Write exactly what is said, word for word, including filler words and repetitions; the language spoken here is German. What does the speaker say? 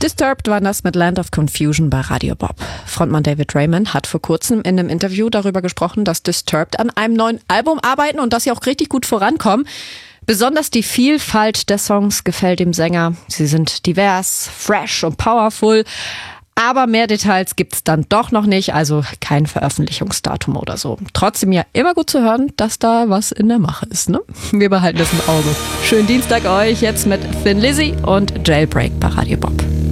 Disturbed waren das mit Land of Confusion bei Radio Bob. Frontmann David Raymond hat vor kurzem in einem Interview darüber gesprochen, dass Disturbed an einem neuen Album arbeiten und dass sie auch richtig gut vorankommen. Besonders die Vielfalt der Songs gefällt dem Sänger. Sie sind divers, fresh und powerful. Aber mehr Details gibt's dann doch noch nicht, also kein Veröffentlichungsdatum oder so. Trotzdem ja immer gut zu hören, dass da was in der Mache ist, ne? Wir behalten das im Auge. Schönen Dienstag euch jetzt mit Thin Lizzy und Jailbreak bei Radio Bob.